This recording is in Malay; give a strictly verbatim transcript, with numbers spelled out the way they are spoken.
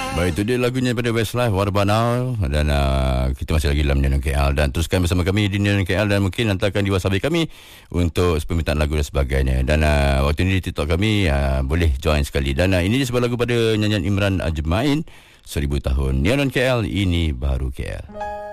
Baik, itu dia lagunya daripada Westlife, Warbanal. Dan uh, kita masih lagi dalam Nyanyian K L. Dan teruskan bersama kami di Nyanyian K L. Dan mungkin hantarkan di WhatsApp kami untuk permintaan lagu dan sebagainya. Dan uh, waktu ini di TikTok kami uh, boleh join sekali. Dan uh, ini dia sebuah lagu pada nyanyian Imran Ajmain, Seribu Tahun. Nyanyian K L, ini baru K L.